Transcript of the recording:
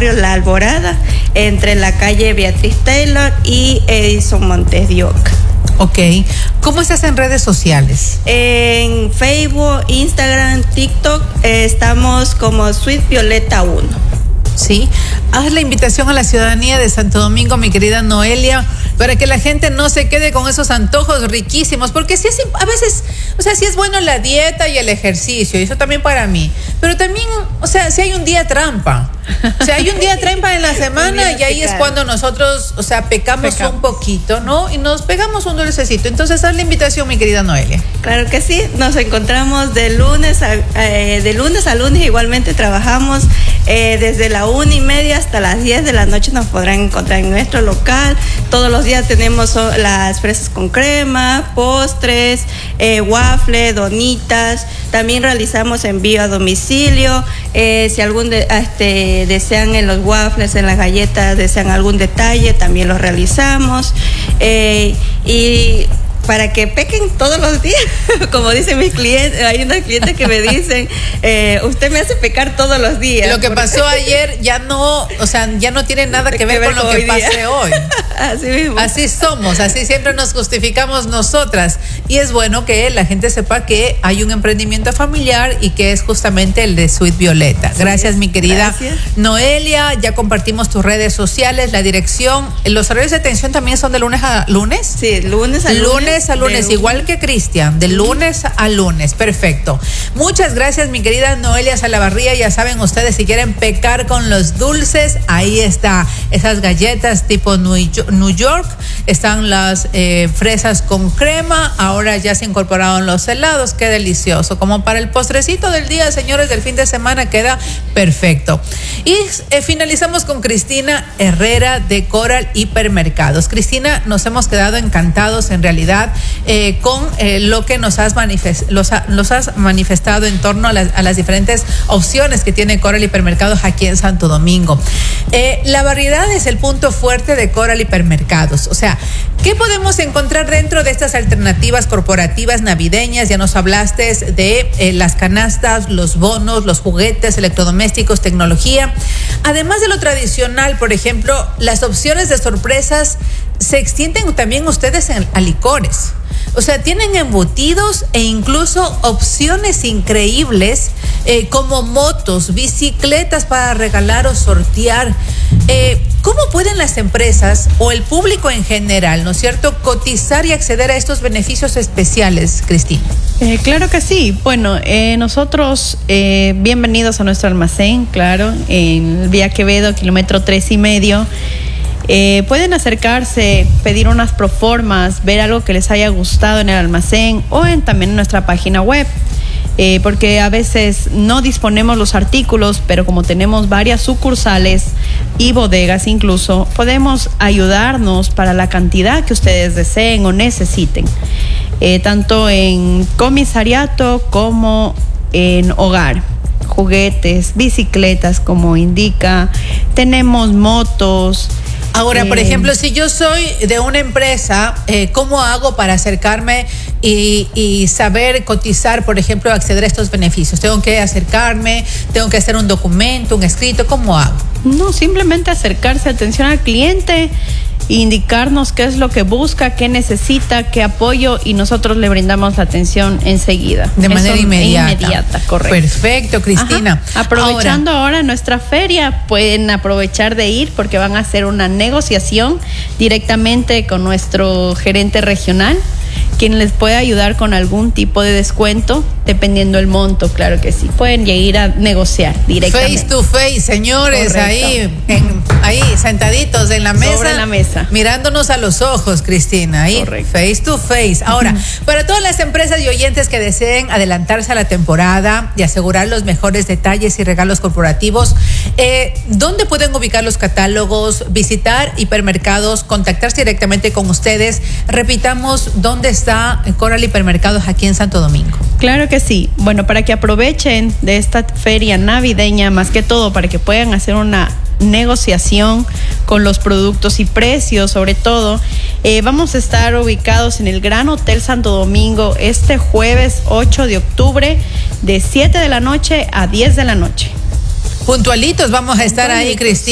barrio La Alborada, entre la calle Beatriz Taylor y Edison Montes de Oca. Ok. ¿Cómo estás en redes sociales? En Facebook, Instagram, TikTok, estamos como Sweet Violeta 1. Sí. Haz la invitación a la ciudadanía de Santo Domingo, mi querida Noelia, para que la gente no se quede con esos antojos riquísimos, porque sí es, a veces, o sea, sí es bueno la dieta y el ejercicio, y eso también para mí, pero también, o sea, si hay un día trampa, o sea, hay un día trampa en la semana y ahí es cuando nosotros, o sea, pecamos un poquito, ¿no? Y nos pegamos un dulcecito. Entonces, haz la invitación, mi querida Noelia. Claro que sí, nos encontramos de lunes a lunes, igualmente trabajamos desde la 1:30 hasta las 10 de la noche. Nos podrán encontrar en nuestro local. Todos los días tenemos las fresas con crema, postres, waffle, donitas. También realizamos envío a domicilio. Si algún desean en los waffles, en las galletas, desean algún detalle, también los realizamos. Y para que pequen todos los días, como dicen mis clientes, hay unos clientes que me dicen, usted me hace pecar todos los días. Lo que pasó ayer ya no, o sea, ya no tiene nada que ver con lo que pase hoy. Así mismo. Así somos, así siempre nos justificamos nosotras. Y es bueno que la gente sepa que hay un emprendimiento familiar y que es justamente el de Sweet Violeta. Gracias, mi querida Noelia. Ya compartimos tus redes sociales, la dirección. ¿Los horarios de atención también son de lunes a lunes? Sí, lunes a lunes, igual que Cristian, de lunes a lunes. Perfecto. Muchas gracias, mi querida Noelia Salavarría. Ya saben ustedes, si quieren pecar con los dulces, ahí está. Esas galletas tipo New York, están las fresas con crema. Ahora ya se incorporaron los helados. Qué delicioso. Como para el postrecito del día, señores, del fin de semana, queda perfecto. Y finalizamos con Cristina Herrera de Coral Hipermercados. Cristina, nos hemos quedado encantados en realidad con lo que nos has manifestado en torno a las diferentes opciones que tiene Coral Hipermercados aquí en Santo Domingo. La variedad es el punto fuerte de Coral Hipermercados. O sea, ¿qué podemos encontrar dentro de estas alternativas corporativas navideñas? Ya nos hablaste de las canastas, los bonos, los juguetes, electrodomésticos, tecnología. Además de lo tradicional, por ejemplo, las opciones de sorpresas se extienden también ustedes a licores. O sea, tienen embutidos e incluso opciones increíbles como motos, bicicletas para regalar o sortear. ¿Cómo pueden las empresas o el público en general, ¿no es cierto?, cotizar y acceder a estos beneficios especiales, Cristina? Claro que sí. Bueno, nosotros, bienvenidos a nuestro almacén, claro, en Vía Quevedo, kilómetro 3,5. Pueden acercarse, pedir unas proformas, ver algo que les haya gustado en el almacén o también en nuestra página web. Porque a veces no disponemos los artículos, pero como tenemos varias sucursales y bodegas incluso, podemos ayudarnos para la cantidad que ustedes deseen o necesiten, tanto en comisariato como en hogar. Juguetes, bicicletas, como indica, tenemos motos. Ahora, por ejemplo, si yo soy de una empresa, ¿cómo hago para acercarme y saber cotizar, por ejemplo, acceder a estos beneficios? ¿Tengo que acercarme? ¿Tengo que hacer un documento, un escrito? ¿Cómo hago? No, simplemente acercarse, atención al cliente, indicarnos qué es lo que busca, qué necesita, qué apoyo, y nosotros le brindamos la atención enseguida. De manera inmediata. Inmediata, correcto. Perfecto, Cristina. Ajá. Aprovechando ahora nuestra feria, pueden aprovechar de ir porque van a hacer una negociación directamente con nuestro gerente regional, quien les puede ayudar con algún tipo de descuento, dependiendo el monto, claro que sí. Pueden ir a negociar directamente. Face to face, señores. Correcto. Ahí sentaditos en la mesa. Sobre la mesa. Mirándonos a los ojos, Cristina. Ahí, correcto. Face to face. Ahora, para todas las empresas y oyentes que deseen adelantarse a la temporada y asegurar los mejores detalles y regalos corporativos, ¿dónde pueden ubicar los catálogos, visitar hipermercados, contactarse directamente con ustedes? Repitamos, ¿dónde está Coral Hipermercados aquí en Santo Domingo? Claro que sí. Bueno, para que aprovechen de esta feria navideña, más que todo para que puedan hacer una negociación con los productos y precios, sobre todo, vamos a estar ubicados en el Gran Hotel Santo Domingo este jueves 8 de octubre de 7 de la noche a 10 de la noche. Puntualitos vamos a estar ahí, Cristina.